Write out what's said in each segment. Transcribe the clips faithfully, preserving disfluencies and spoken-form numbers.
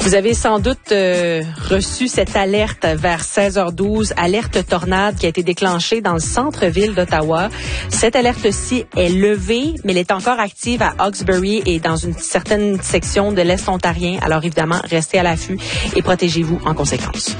Vous avez sans doute euh, reçu cette alerte vers seize heures douze, alerte tornade qui a été déclenchée dans le centre-ville d'Ottawa. Cette alerte-ci est levée, mais elle est encore active à Hawkesbury et dans une certaine section de l'Est ontarien. Alors évidemment, restez à l'affût et protégez-vous en conséquence.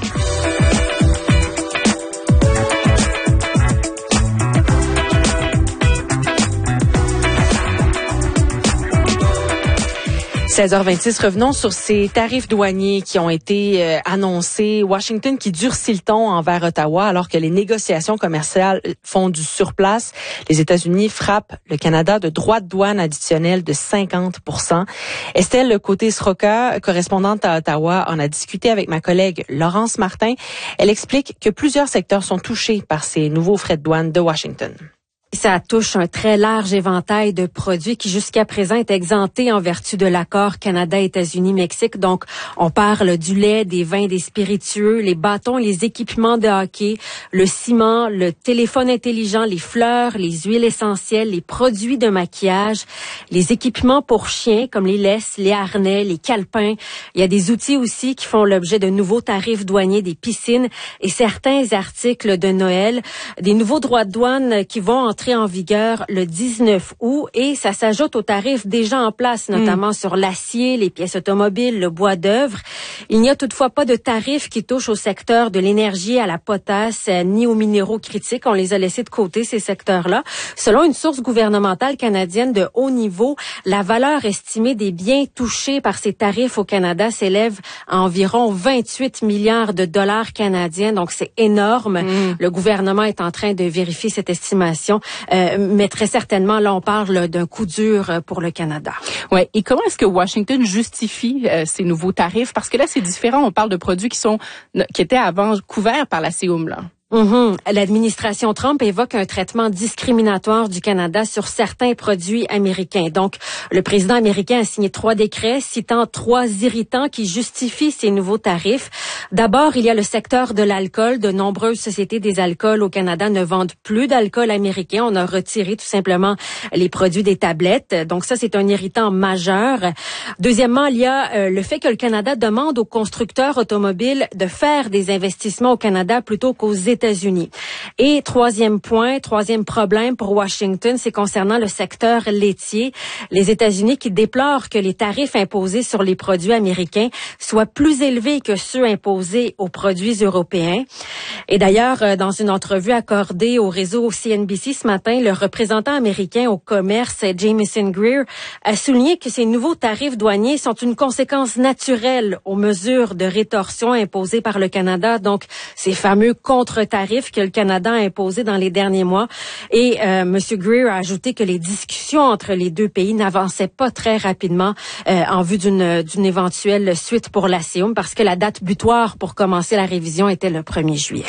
seize heures vingt-six, revenons sur ces tarifs douaniers qui ont été euh, annoncés. Washington qui durcit le ton envers Ottawa alors que les négociations commerciales font du surplace. Les États-Unis frappent le Canada de droits de douane additionnels de cinquante pour cent. Estelle Côté-Sroka, correspondante à Ottawa, en a discuté avec ma collègue Laurence Martin. Elle explique que plusieurs secteurs sont touchés par ces nouveaux frais de douane de Washington. Ça touche un très large éventail de produits qui jusqu'à présent est exempté en vertu de l'accord Canada-États-Unis-Mexique. Donc, on parle du lait, des vins, des spiritueux, les bâtons, les équipements de hockey, le ciment, le téléphone intelligent, les fleurs, les huiles essentielles, les produits de maquillage, les équipements pour chiens comme les laisses, les harnais, les calepins. Il y a des outils aussi qui font l'objet de nouveaux tarifs douaniers, des piscines et certains articles de Noël, des nouveaux droits de douane qui vont entrer en vigueur le dix-neuf août et ça s'ajoute aux tarifs déjà en place, notamment mmh. sur l'acier, les pièces automobiles, le bois d'œuvre. Il n'y a toutefois pas de tarifs qui touchent au secteur de l'énergie, à la potasse, ni aux minéraux critiques. On les a laissés de côté, ces secteurs-là. Selon une source gouvernementale canadienne de haut niveau, la valeur estimée des biens touchés par ces tarifs au Canada s'élève à environ vingt-huit milliards de dollars canadiens. Donc, c'est énorme. Mmh. Le gouvernement est en train de vérifier cette estimation. Euh, mais très certainement, là, on parle d'un coup dur pour le Canada. Ouais. Et comment est-ce que Washington justifie euh, ces nouveaux tarifs? Parce que là, c'est différent. On parle de produits qui sont qui étaient avant couverts par la C O M, là. Mm-hmm. L'administration Trump évoque un traitement discriminatoire du Canada sur certains produits américains. Donc, le président américain a signé trois décrets citant trois irritants qui justifient ces nouveaux tarifs. D'abord, il y a le secteur de l'alcool. De nombreuses sociétés des alcools au Canada ne vendent plus d'alcool américain. On a retiré tout simplement les produits des tablettes. Donc, ça, c'est un irritant majeur. Deuxièmement, il y a euh, le fait que le Canada demande aux constructeurs automobiles de faire des investissements au Canada plutôt qu'aux États-Unis. États-Unis. Et troisième point, troisième problème pour Washington, c'est concernant le secteur laitier. Les États-Unis qui déplorent que les tarifs imposés sur les produits américains soient plus élevés que ceux imposés aux produits européens. Et d'ailleurs, dans une entrevue accordée au réseau C N B C ce matin, le représentant américain au commerce, Jamieson Greer, a souligné que ces nouveaux tarifs douaniers sont une conséquence naturelle aux mesures de rétorsion imposées par le Canada. Donc, ces fameux contre tarifs que le Canada a imposés dans les derniers mois. Et euh, M. Greer a ajouté que les discussions entre les deux pays n'avançaient pas très rapidement euh, en vue d'une d'une éventuelle suite pour la C O M parce que la date butoir pour commencer la révision était le premier juillet.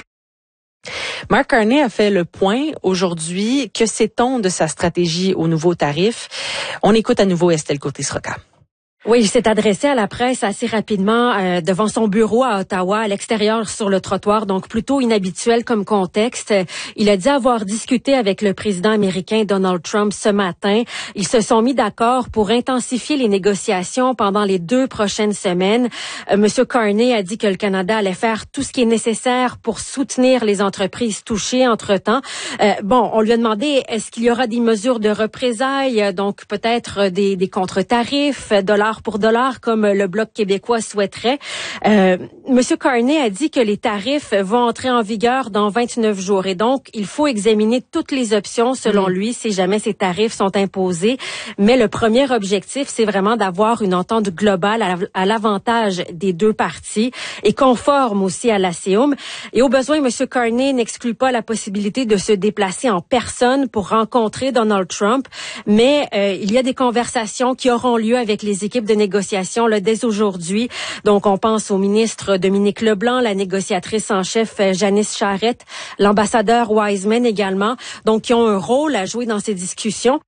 Mark Carney a fait le point aujourd'hui. Que sait-on de sa stratégie aux nouveaux tarifs? On écoute à nouveau Estelle Côté-Sroka. Oui, il s'est adressé à la presse assez rapidement euh, devant son bureau à Ottawa, à l'extérieur sur le trottoir, donc plutôt inhabituel comme contexte. Il a dit avoir discuté avec le président américain Donald Trump ce matin. Ils se sont mis d'accord pour intensifier les négociations pendant les deux prochaines semaines. Euh, Monsieur Carney a dit que le Canada allait faire tout ce qui est nécessaire pour soutenir les entreprises touchées entre-temps. Euh, bon, on lui a demandé est-ce qu'il y aura des mesures de représailles, donc peut-être des, des contre-tarifs, dollars pour dollar, comme le Bloc québécois souhaiterait. Euh, Monsieur Carney a dit que les tarifs vont entrer en vigueur dans vingt-neuf jours. Et donc, il faut examiner toutes les options, selon mmh. lui, si jamais ces tarifs sont imposés. Mais le premier objectif, c'est vraiment d'avoir une entente globale à, à l'avantage des deux parties et conforme aussi à la C O M. Et au besoin, Monsieur Carney n'exclut pas la possibilité de se déplacer en personne pour rencontrer Donald Trump. Mais euh, il y a des conversations qui auront lieu avec les équipes de négociation là, dès aujourd'hui. Donc, on pense au ministre Dominique Leblanc, la négociatrice en chef Janice Charette, l'ambassadeur Wiseman également, donc qui ont un rôle à jouer dans ces discussions.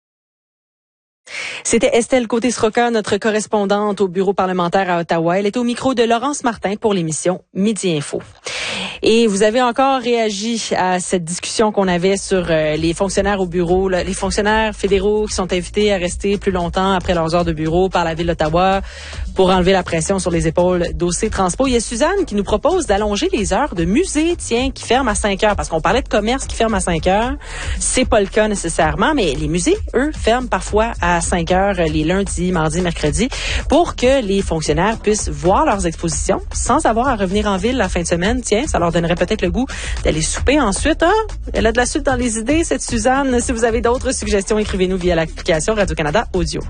C'était Estelle Côté-Sroka, notre correspondante au bureau parlementaire à Ottawa. Elle est au micro de Laurence Martin pour l'émission Midi Info. Et vous avez encore réagi à cette discussion qu'on avait sur euh, les fonctionnaires au bureau, là, les fonctionnaires fédéraux qui sont invités à rester plus longtemps après leurs heures de bureau par la Ville d'Ottawa Pour enlever la pression sur les épaules d'O C Transpo, il y a Suzanne qui nous propose d'allonger les heures de musée, tiens, qui ferment à cinq heures. Parce qu'on parlait de commerce qui ferme à cinq heures. C'est pas le cas nécessairement, mais les musées, eux, ferment parfois à cinq heures les lundis, mardis, mercredis pour que les fonctionnaires puissent voir leurs expositions sans avoir à revenir en ville la fin de semaine. Tiens, ça leur donnerait peut-être le goût d'aller souper ensuite. Hein? Elle a de la suite dans les idées, cette Suzanne. Si vous avez d'autres suggestions, écrivez-nous via l'application Radio-Canada Audio.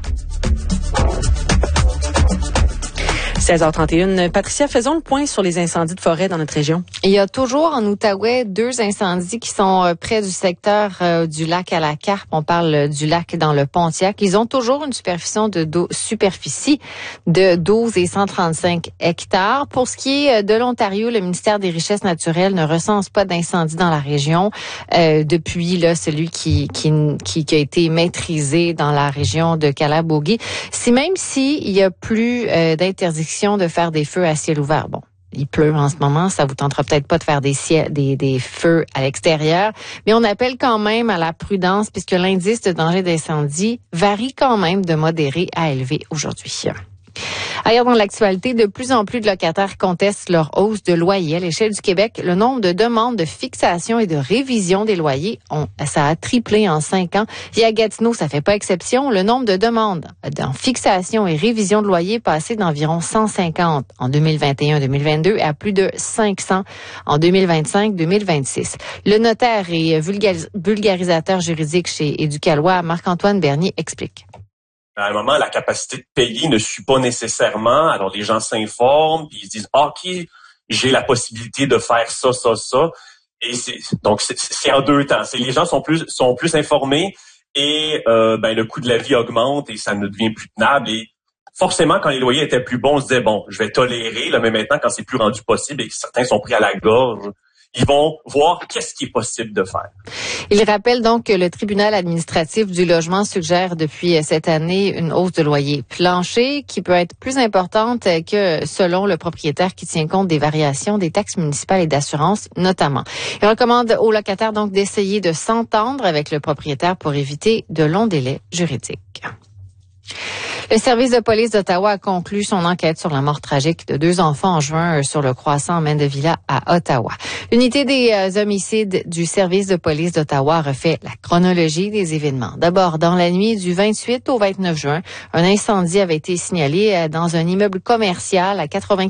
seize heures trente et une. Patricia, faisons le point sur les incendies de forêt dans notre région. Il y a toujours en Outaouais deux incendies qui sont près du secteur euh, du lac à la Carpe. On parle du lac dans le Pontiac. Ils ont toujours une superficie de, do, superficie de douze et cent trente-cinq hectares. Pour ce qui est de l'Ontario, le ministère des Richesses naturelles ne recense pas d'incendie dans la région euh, depuis là celui qui, qui, qui, qui a été maîtrisé dans la région de Calabogie. Si même si il y a plus euh, d'interdiction de faire des feux à ciel ouvert. Bon, il pleut en ce moment, ça vous tentera peut-être pas de faire des, ciel, des, des feux à l'extérieur, mais on appelle quand même à la prudence puisque l'indice de danger d'incendie varie quand même de modéré à élevé aujourd'hui. Ailleurs dans l'actualité, de plus en plus de locataires contestent leur hausse de loyer. À l'échelle du Québec, le nombre de demandes de fixation et de révision des loyers, ont, ça a triplé en cinq ans. Et à Gatineau, ça fait pas exception. Le nombre de demandes en fixation et révision de loyer est passé d'environ cent cinquante en deux mille vingt et un deux mille vingt-deux à plus de cinq cents en deux mille vingt-cinq deux mille vingt-six. Le notaire et vulgaris- vulgarisateur juridique chez Éducalois, Marc-Antoine Bernier, explique. À un moment, la capacité de payer ne suit pas nécessairement. Alors, les gens s'informent, puis ils se disent, ah, OK, j'ai la possibilité de faire ça, ça, ça. Et c'est, donc, c'est, c'est en deux temps. C'est, les gens sont plus, sont plus informés et euh, ben, le coût de la vie augmente et ça ne devient plus tenable. Et forcément, quand les loyers étaient plus bons, on se disait, bon, je vais tolérer. Là, mais maintenant, quand c'est plus rendu possible et que certains sont pris à la gorge, ils vont voir qu'est-ce qui est possible de faire. Il rappelle donc que le tribunal administratif du logement suggère depuis cette année une hausse de loyer plancher qui peut être plus importante que selon le propriétaire qui tient compte des variations des taxes municipales et d'assurance notamment. Il recommande aux locataires donc d'essayer de s'entendre avec le propriétaire pour éviter de longs délais juridiques. Le service de police d'Ottawa a conclu son enquête sur la mort tragique de deux enfants en juin sur le croissant Mandevilla à Ottawa. L'unité des euh, homicides du service de police d'Ottawa refait la chronologie des événements. D'abord, dans la nuit du vingt-huit au vingt-neuf juin, un incendie avait été signalé dans un immeuble commercial à quatre-vingts